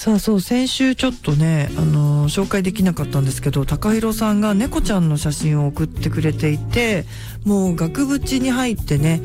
さあ、そう、先週ちょっとね、紹介できなかったんですけど、高弘さんが猫ちゃんの写真を送ってくれていて、もう額縁に入ってね、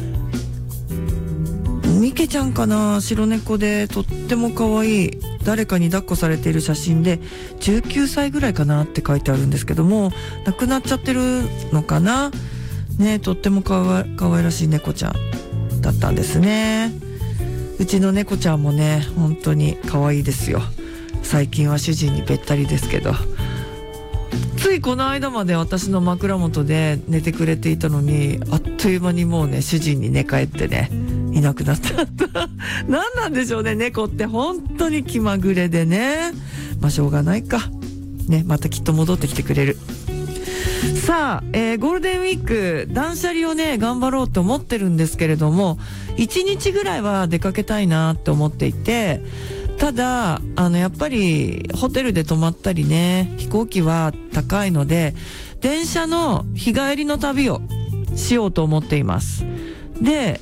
ミケちゃんかな、白猫でとっても可愛い、誰かに抱っこされている写真で、19歳ぐらいかなって書いてあるんですけども、亡くなっちゃってるのかなね、とっても可愛らしい猫ちゃんだったんですね。うちの猫ちゃんもね、本当に可愛いですよ。最近は主人にべったりですけど、ついこの間まで私の枕元で寝てくれていたのに、あっという間にもうね、主人に寝返ってね、いなくなった何なんでしょうね、猫って本当に気まぐれでね。まあしょうがないかね、またきっと戻ってきてくれる。さあ、ゴールデンウィーク断捨離をね頑張ろうと思ってるんですけれども、1日ぐらいは出かけたいなって思っていて、ただやっぱりホテルで泊まったりね、飛行機は高いので、電車の日帰りの旅をしようと思っています。で、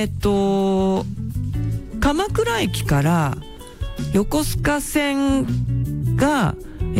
鎌倉駅から横須賀線が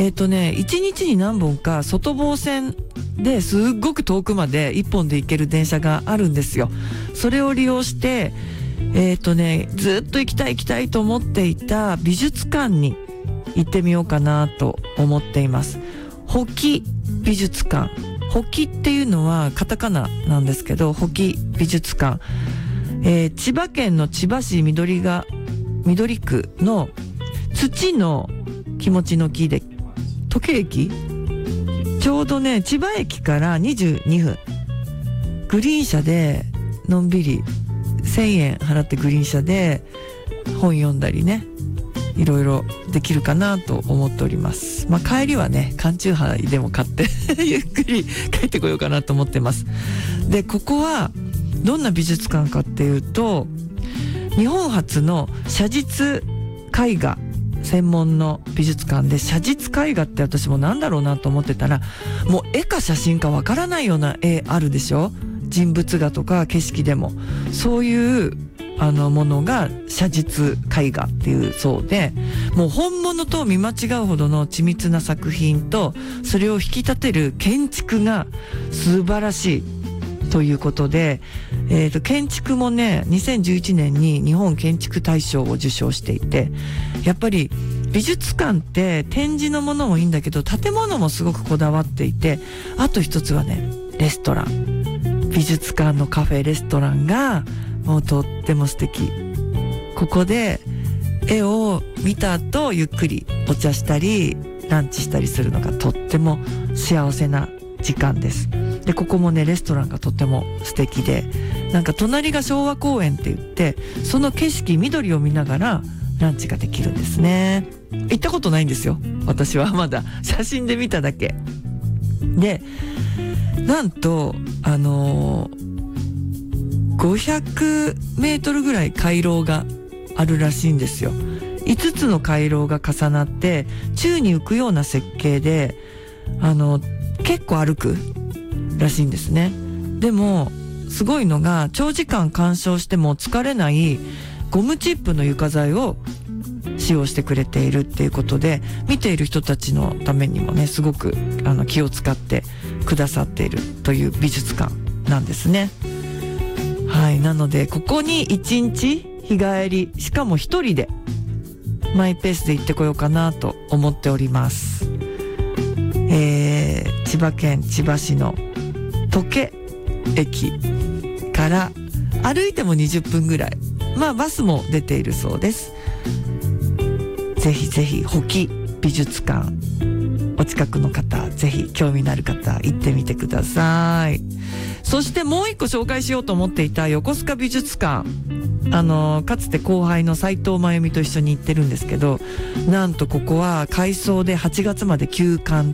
1日に何本か外房線ですっごく遠くまで1本で行ける電車があるんですよ。それを利用してずっと行きたいと思っていた美術館に行ってみようかなと思っています。保木美術館、保木っていうのはカタカナなんですけど、保木美術館、千葉県の千葉市緑区の土の気持ちの木で、時計駅ちょうどね、千葉駅から22分、グリーン車でのんびり1000円払ってグリーン車で本読んだりね、いろいろできるかなと思っております。まあ帰りはね、缶チューハイでも買ってゆっくり帰ってこようかなと思ってます。で、ここはどんな美術館かっていうと、日本初の写実絵画専門の美術館で、写実絵画って私もなんだろうなと思ってたら、もう絵か写真かわからないような絵あるでしょ。人物画とか景色でもそういうものが写実絵画っていうそうで、もう本物と見間違うほどの緻密な作品と、それを引き立てる建築が素晴らしいということで、建築もね、2011年に日本建築大賞を受賞していて、やっぱり美術館って展示のものもいいんだけど、建物もすごくこだわっていて、あと一つはね、レストラン、美術館のカフェレストランがもうとっても素敵。ここで絵を見た後、ゆっくりお茶したりランチしたりするのがとっても幸せな時間です。で、ここもね、レストランがとっても素敵で、なんか隣が昭和公園って言って、その景色、緑を見ながらランチができるんですね。行ったことないんですよ、私は。まだ写真で見ただけで、なんと500メートルぐらい回廊があるらしいんですよ。5つの回廊が重なって宙に浮くような設計で、結構歩くらしいんですね。でもすごいのが、長時間鑑賞しても疲れないゴムチップの床材を使用してくれているっていうことで、見ている人たちのためにもね、すごく気を使ってくださっているという美術館なんですね。はい、なのでここに1日日帰り、しかも一人でマイペースで行ってこようかなと思っております。千葉県千葉市の時計駅から歩いても20分ぐらい、まあバスも出ているそうです。ぜひぜひ保木美術館、お近くの方、ぜひ興味のある方行ってみてください。そしてもう一個紹介しようと思っていた横須賀美術館、かつて後輩の斉藤真由美と一緒に行ってるんですけど、なんとここは改装で8月まで休館